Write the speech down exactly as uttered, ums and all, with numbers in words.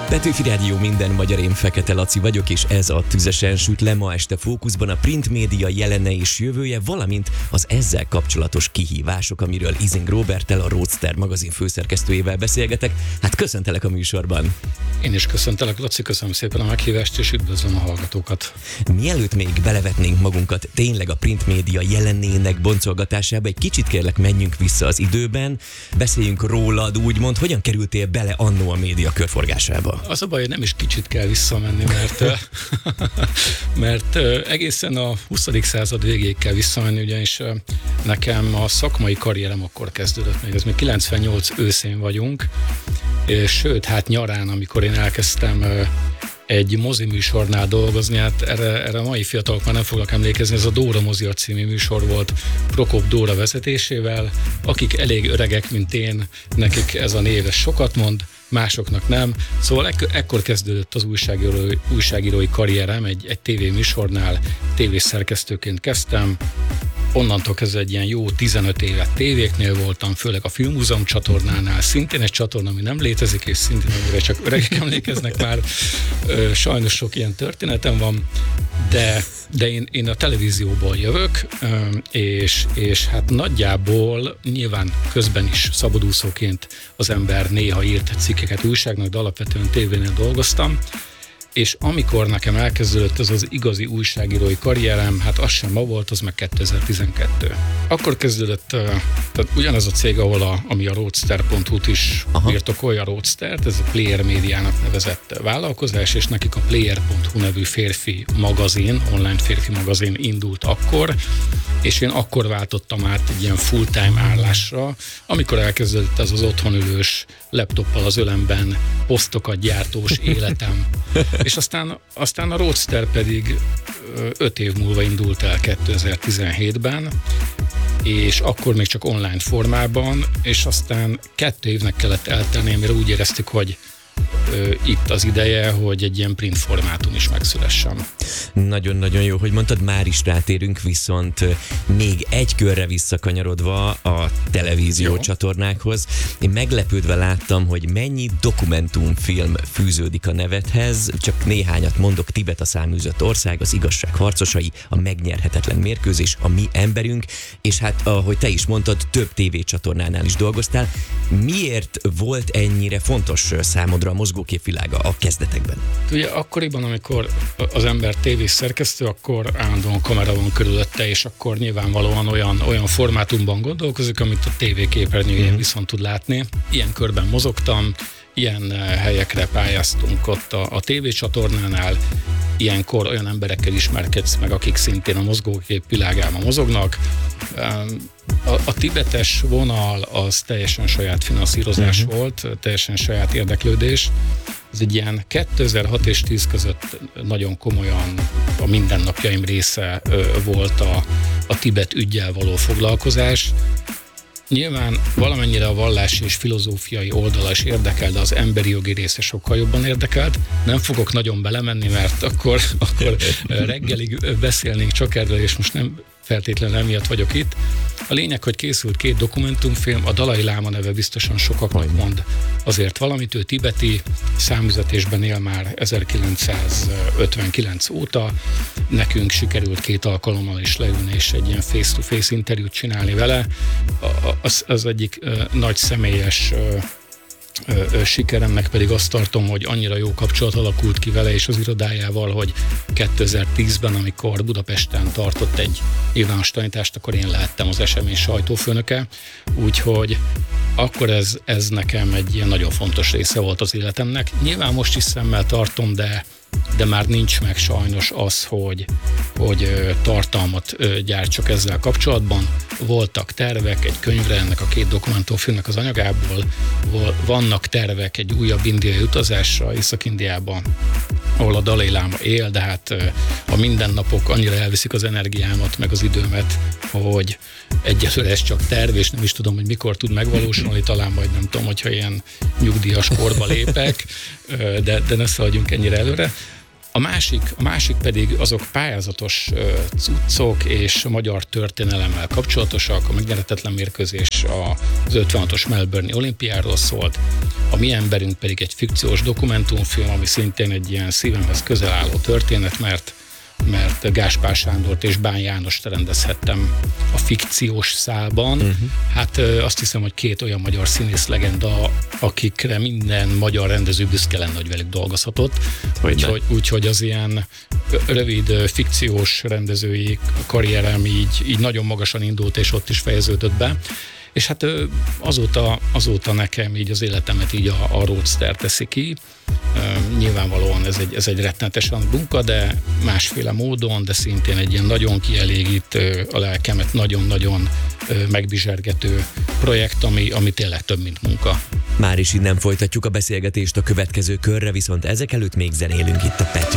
Petőfi Rádió, minden magyar, én Fekete Laci vagyok, és ez a Tüzesen süt le. Ma este fókuszban a print média jelene és jövője, valamint az ezzel kapcsolatos kihívások, amiről Ising Róberttel, a Roadster magazin főszerkesztőjével beszélgetek. Hát köszöntelek a műsorban. Én is köszöntelek, Laci, köszönöm szépen a meghívást, és üdvözlöm a hallgatókat. Mielőtt még belevetnénk magunkat tényleg a print média jelenének boncolgatásába, egy kicsit kérlek, menjünk vissza az időben, beszéljünk rólad, úgymond, hogyan kerültél bele annó a média körforgásába? Az a baj, hogy nem is kicsit kell visszamenni, mert, mert egészen a huszadik század végéig kell visszamenni, ugyanis nekem a szakmai karrierem akkor kezdődött még, ez még kilencvennyolc őszén vagyunk, és sőt, hát nyarán, amikor én elkezdtem egy moziműsornál dolgozni, hát erre, erre a mai fiatalok már nem fognak emlékezni, ez a Dóra Mozia című műsor volt Prokop Dóra vezetésével, akik elég öregek, mint én, nekik ez a név sokat mond, másoknak nem. Szóval ek- ekkor kezdődött az újságírói, újságírói karrierem, egy, egy tévéműsornál tévészerkesztőként kezdtem, onnantól kezdve egy ilyen jó tizenöt évet tévéknél voltam, főleg a Filmmúzeum csatornánál, szintén egy csatorna, ami nem létezik, és szintén amire csak öregek emlékeznek már. Ö, sajnos sok ilyen történetem van, de, de én, én a televízióból jövök, ö, és, és hát nagyjából nyilván közben is szabadúszóként az ember néha írt cikkeket újságnak, de alapvetően tévénél dolgoztam. És amikor nekem elkezdődött ez az igazi újságírói karrierem, hát az sem ma volt, az meg kétezer-tizenkettő. Akkor kezdődött, tehát ugyanez a cég, ahol a, ami a roadster pont hu-t is birtokolja, a Roadstert, ez a Player Médiának nevezett vállalkozás, és nekik a Player pont hu nevű férfi magazin, online férfi magazin indult akkor, és én akkor váltottam át egy ilyen full-time állásra, amikor elkezdődött ez az otthonülős laptoppal az ölemben posztokat gyártós életem. És aztán, aztán a Roadster pedig öt év múlva indult el kétezer-tizenhétben, és akkor még csak online formában, és aztán kettő évnek kellett eltenni, amire úgy éreztük, hogy ö, itt az ideje, hogy egy ilyen print formátum is megszülessen. Nagyon-nagyon jó, hogy mondtad, már is rátérünk, viszont még egy körre visszakanyarodva a televízió jó. csatornákhoz. Én meglepődve láttam, hogy mennyi dokumentumfilm fűződik a nevedhez, csak néhányat mondok: Tibet a száműzött ország, az igazság harcosai, a megnyerhetetlen mérkőzés, a mi emberünk, és hát ahogy te is mondtad, több tévécsatornánál is dolgoztál. Miért volt ennyire fontos számodra a mozgóképvilága a kezdetekben? Ugye akkoriban, amikor az ember tévés szerkesztő, akkor állandóan kamera van körülötte, és akkor nyilvánvalóan olyan, olyan formátumban gondolkozik, amit a tévéképernyőjén mm. viszont tud látni. Ilyen körben mozogtam, ilyen helyekre pályáztunk ott a, a tévécsatornánál, ilyenkor olyan emberekkel ismerkedsz meg, akik szintén a mozgókép világában mozognak. A, a tibetes vonal az teljesen saját finanszírozás uh-huh. volt, teljesen saját érdeklődés. Ez egy ilyen kétezer-hat és tíz között nagyon komolyan a mindennapjaim része ö, volt a, a Tibet üggyel való foglalkozás. Nyilván valamennyire a vallási és filozófiai oldala is érdekel, de az emberi jogi része sokkal jobban érdekelt. Nem fogok nagyon belemenni, mert akkor, akkor reggelig beszélnénk csak erről, és most nem feltétlenül emiatt vagyok itt. A lényeg, hogy készült két dokumentumfilm, a Dalai Láma neve biztosan sokaknak mond azért valamit, ő tibeti, számüzetésben él már ezerkilencszázötvenkilenc óta. Nekünk sikerült két alkalommal is leülni és egy ilyen face-to-face interjút csinálni vele. Az, az egyik uh, nagy személyes uh, uh, sikeremnek pedig azt tartom, hogy annyira jó kapcsolat alakult ki vele és az irodájával, hogy kétezer-tízben, amikor Budapesten tartott egy nyilvános tanítást, akkor én lehettem az esemény sajtófőnöke, úgyhogy akkor ez, ez nekem egy ilyen nagyon fontos része volt az életemnek. Nyilván most is szemmel tartom, de, de már nincs meg sajnos az, hogy, hogy tartalmat gyártsak ezzel kapcsolatban. Voltak tervek egy könyvre, ennek a két dokumentumfilmnek az anyagából, vannak tervek egy újabb indiai utazásra Észak-Indiában, ahol a Dalai Láma él, de hát a mindennapok annyira elviszik az energiámat, meg az időmet, hogy egyelőre ez csak terv, és nem is tudom, hogy mikor tud megvalósulni, talán majd nem tudom, hogyha ilyen nyugdíjas korba lépek, de, de ne szaladjunk ennyire előre. A másik, a másik pedig azok pályázatos cuccok és magyar történelemmel kapcsolatosak. A Megverhetetlen mérkőzés az ötvenhatos Melbourne-i olimpiáról szólt, a Mi emberünk pedig egy fikciós dokumentumfilm, ami szintén egy ilyen szívemhez közel álló történet, mert mert Gáspár Sándort és Bán Jánost rendezhettem a fikciós szálban. Uh-huh. Hát azt hiszem, hogy két olyan magyar színész legenda, akikre minden magyar rendező büszke lenne, hogy velük dolgozhatott. Úgyhogy, úgyhogy az ilyen rövid fikciós rendezői karrierem így, így nagyon magasan indult, és ott is fejeződött be. És hát azóta, azóta nekem így az életemet így a, a Roadster teszi ki. Nyilvánvalóan ez egy, ez egy rettenetesen munka, de másféle módon, de szintén egy ilyen nagyon kielégít, a lelkemet nagyon-nagyon megbizsergető projekt, ami, ami tényleg több, mint munka. Már is innen folytatjuk a beszélgetést a következő körre, viszont ezek előtt még zenélünk itt a Pető